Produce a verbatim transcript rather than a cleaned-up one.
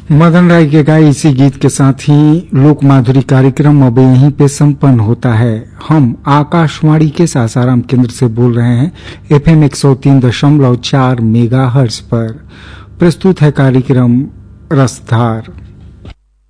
मदन राय के गाए इसी गीत के साथ ही लोक माधुरी कार्यक्रम अब यहीं पे संपन्न होता है। हम आकाशवाणी के सासाराम केंद्र से बोल रहे हैं एफएम एक सौ तीन दशमलव चार मेगाहर्ट्ज पर। प्रस्तुत है कार्यक्रम रसधार।